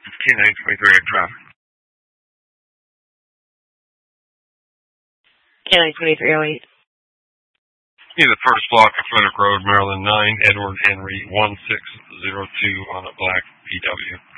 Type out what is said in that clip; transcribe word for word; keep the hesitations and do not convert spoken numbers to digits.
K nine twenty-three at traffic. K nine twenty-three oh eight. Yeah, the first block of Frederick Road, Maryland nine, Edward Henry one six zero two on a black P W.